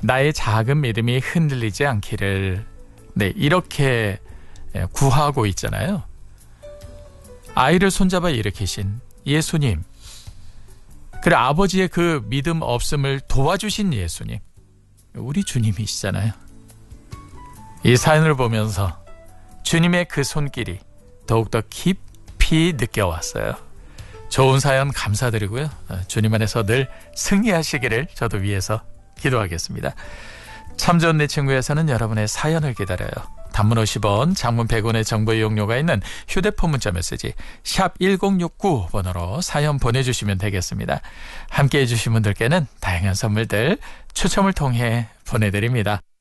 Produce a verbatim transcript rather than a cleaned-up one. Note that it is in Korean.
나의 작은 믿음이 흔들리지 않기를, 네, 이렇게 구하고 있잖아요. 아이를 손잡아 일으키신 예수님, 그리고 아버지의 그 믿음 없음을 도와주신 예수님, 우리 주님이시잖아요. 이 사연을 보면서 주님의 그 손길이 더욱더 깊이 느껴왔어요. 좋은 사연 감사드리고요. 주님 안에서 늘 승리하시기를 저도 위해서 기도하겠습니다. 참 좋은 내 친구에서는 여러분의 사연을 기다려요. 단문 오십 원, 장문 백 원의 정보 이용료가 있는 휴대폰 문자 메시지 샵 일공육구 번호로 사연 보내주시면 되겠습니다. 함께해 주신 분들께는 다양한 선물들 추첨을 통해 보내드립니다.